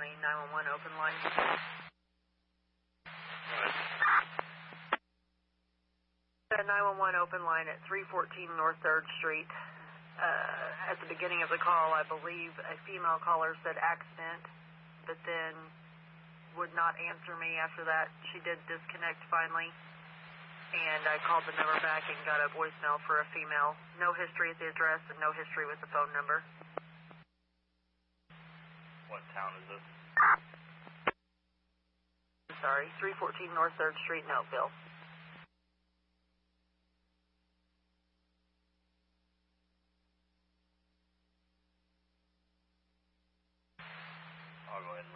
County 911 open line. The 911 open line at 314 North 3rd Street. At the beginning of the call, I believe a female caller said accident, but then would not answer me after that. She did disconnect finally, and I called the number back and got a voicemail for a female. No history at the address and no history with the phone number. What town is this? I'm sorry, 314 North 3rd Street in Oakville. I'll go ahead and